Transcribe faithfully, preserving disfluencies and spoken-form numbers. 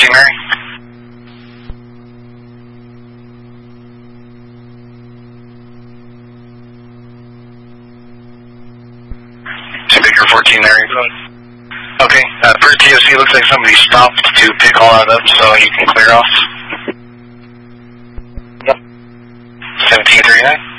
fourteen Mary. To Baker fourteen Mary. Okay, uh, per T O C, looks like somebody stopped to pick all that up, so you can clear off. Yep. seventeen thirty-nine.